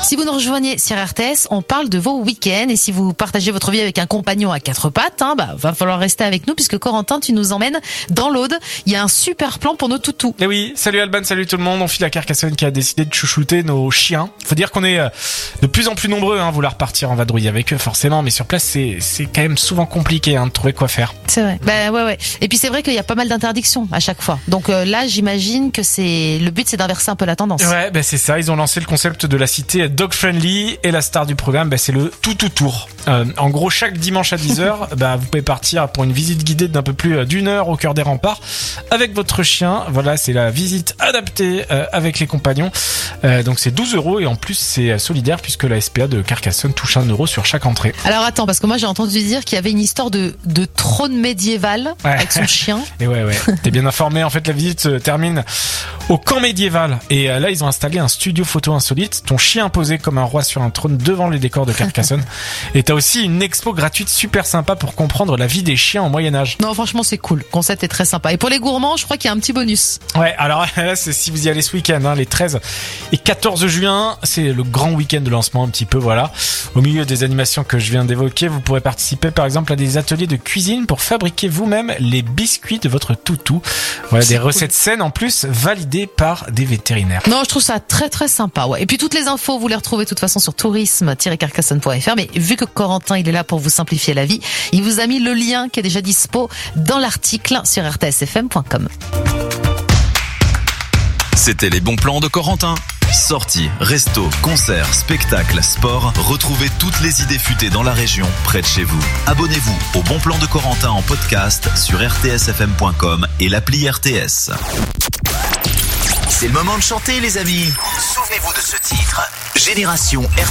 Si vous nous rejoignez sur RTS, on parle de vos week-ends et si vous partagez votre vie avec un compagnon à quatre pattes, va falloir rester avec nous puisque Corentin, tu nous emmènes dans l'Aude. Il y a un super plan pour nos toutous. Et oui, salut Alban, salut tout le monde. On file à Carcassonne qui a décidé de chouchouter nos chiens. Faut dire qu'on est de plus en plus nombreux à vouloir partir en vadrouille avec eux forcément, mais sur place c'est quand même souvent compliqué de trouver quoi faire. C'est vrai. Ouais. Et puis c'est vrai qu'il y a pas mal d'interdictions à chaque fois. Donc là, j'imagine que le but c'est d'inverser un peu la tendance. Ouais, c'est ça. Ils ont lancé le concept de la cité dog friendly et la star du programme, c'est le tout tour. En gros, chaque dimanche à 10h, vous pouvez partir pour une visite guidée d'un peu plus d'une heure au cœur des remparts avec votre chien. Voilà, c'est la visite adaptée avec les compagnons. Donc c'est 12 € et en plus c'est solidaire puisque la SPA de Carcassonne touche 1 € sur chaque entrée. Alors attends, parce que moi j'ai entendu dire qu'il y avait une histoire de trône médiéval avec son chien. Et ouais. T'es bien informé. En fait, la visite se termine au camp médiéval et là ils ont installé un studio photo insolite. Ton chien posé comme un roi sur un trône devant les décors de Carcassonne. Et t'as aussi une expo gratuite super sympa pour comprendre la vie des chiens au Moyen-Âge. Non, franchement, c'est cool. Le concept est très sympa. Et pour les gourmands, je crois qu'il y a un petit bonus. Ouais, alors là, c'est si vous y allez ce week-end, les 13 et 14 juin, c'est le grand week-end de lancement un petit peu, voilà. Au milieu des animations que je viens d'évoquer, vous pourrez participer par exemple à des ateliers de cuisine pour fabriquer vous-même les biscuits de votre toutou. Voilà, des recettes saines en plus, validées par des vétérinaires. Non, je trouve ça très très sympa, ouais. Et puis toutes les infos, vous les retrouvez de toute façon sur tourisme-carcassonne.fr. Mais vu que Corentin, il est là pour vous simplifier la vie, il vous a mis le lien qui est déjà dispo dans l'article sur rtsfm.com. C'était les bons plans de Corentin. Sorties, restos, concerts, spectacles, sport. Retrouvez toutes les idées futées dans la région, près de chez vous. Abonnez-vous au Bon Plan de Corentin en podcast sur rtsfm.com et l'appli RTS. C'est le moment de chanter, les amis. Souvenez-vous de ce titre. Génération RTS.